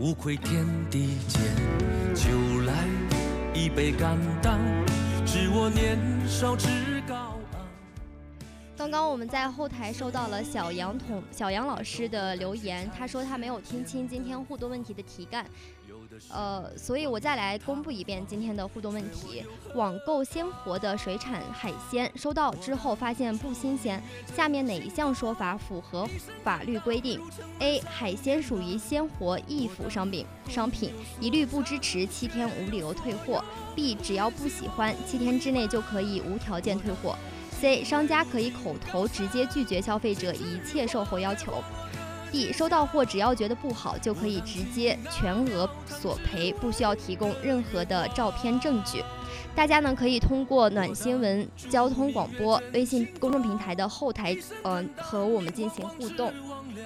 无愧天地间，就来一杯甘当，知我年少志高昂。 刚刚我们在后台收到了小杨老师的留言，他说他没有听清今天互动问题的题干，所以我再来公布一遍今天的互动问题。网购鲜活的水产海鲜收到之后发现不新鲜，下面哪一项说法符合法律规定？ A. 海鲜属于鲜活易腐商品，一律不支持7天无理由退货。 B. 只要不喜欢7天之内就可以无条件退货。 C. 商家可以口头直接拒绝消费者一切售后要求。 D. 收到货只要觉得不好就可以直接全额索赔，不需要提供任何的照片证据。大家呢可以通过暖新闻交通广播微信公众平台的后台和我们进行互动。